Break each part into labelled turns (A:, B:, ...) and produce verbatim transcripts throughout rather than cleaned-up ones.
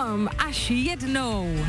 A: Jenom až jednou.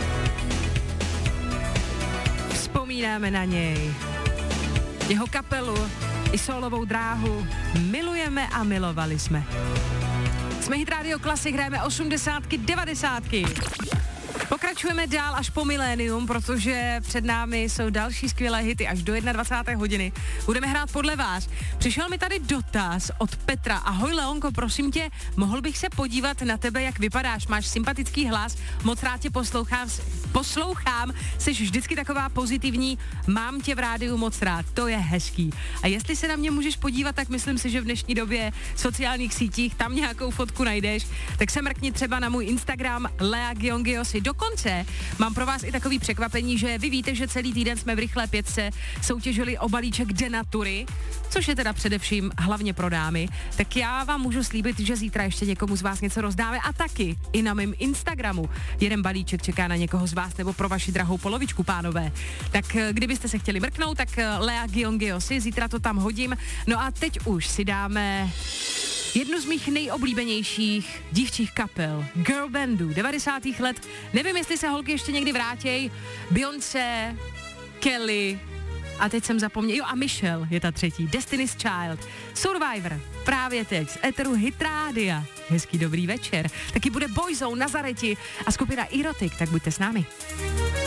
A: Vzpomínáme na něj. Jeho kapelu i solovou dráhu milujeme a milovali jsme. Jsme Hit Radio Classic, hrajeme osmdesátky, devadesátky. Pokračujeme dál až po milénium, protože před námi jsou další skvělé hity až do dvacáté jedné hodiny. Budeme hrát podle vás. Přišel mi tady dotaz od Petra. Ahoj Leonko, prosím tě, mohl bych se podívat na tebe, jak vypadáš? Máš sympatický hlas, moc rád tě poslouchám, poslouchám, jsi vždycky taková pozitivní, mám tě v rádiu moc rád, to je hezký. A jestli se na mě můžeš podívat, tak myslím si, že v dnešní době v sociálních sítích tam nějakou fotku najdeš, tak se mrkni třeba na můj Instagram Lea Gyongyosi. Dokonce mám pro vás i takový překvapení, že vy víte, že celý týden jsme v rychlé pětce soutěžili o balíček Denatury, což je teda především hlavně pro dámy, tak já vám můžu slíbit, že zítra ještě někomu z vás něco rozdáme a taky i na mém Instagramu jeden balíček čeká na někoho z vás nebo pro vaši drahou polovičku, pánové. Tak kdybyste se chtěli mrknout, tak Lea Gyongyosi, zítra to tam hodím. No a teď už si dáme jednu z mých nejoblíbenějších dívčích kapel, girl bandů devadesátých let. Nevím, jestli se holky ještě někdy vrátěj. Beyoncé, Kelly a teď jsem zapomněl. Jo, a Michelle je ta třetí. Destiny's Child. Survivor. Právě teď z éteru Hit Rádia. Hezký dobrý večer. Taky bude Boyzone, Nazareti a skupina Erotic, tak buďte s námi.